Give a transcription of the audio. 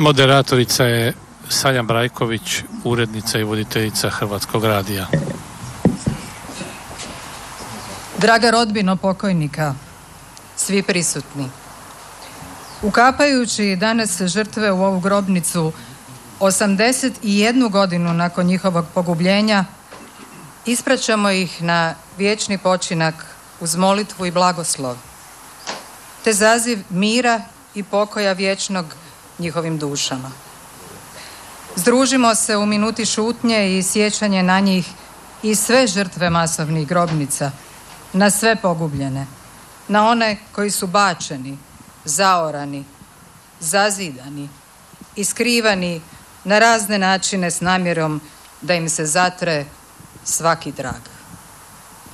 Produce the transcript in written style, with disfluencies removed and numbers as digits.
Moderatorica je Sanja Brajković, urednica i voditeljica Hrvatskog radija. Draga rodbino pokojnika, svi prisutni. Ukapajući danas žrtve u ovu grobnicu 81 godinu nakon njihovog pogubljenja, ispraćamo ih na vječni počinak uz molitvu i blagoslov, te zaziv mira i pokoja vječnog njihovim dušama. Združimo se u minuti šutnje i sjećanje na njih i sve žrtve masovnih grobnica, na sve pogubljene, na one koji su bačeni, zaorani, zazidani i skrivani na razne načine s namjerom da im se zatre svaki trag.